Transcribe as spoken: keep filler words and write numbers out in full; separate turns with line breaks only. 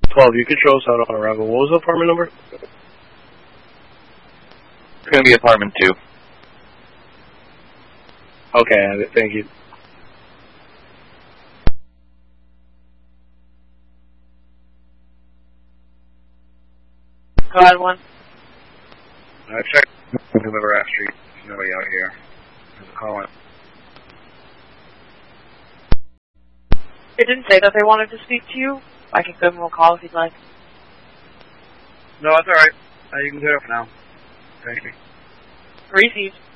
twelve, you could show us out on arrival. What was the apartment number?
It's going to be apartment two.
Okay, I have it. Thank you.
Go ahead, one.
I checked Deliver F Street. There's nobody out here. There's a call in.
It didn't say that they wanted to speak to you. I can give them a call if you'd like.
No, that's alright. Uh, you can do it for now. Thank you.
Received.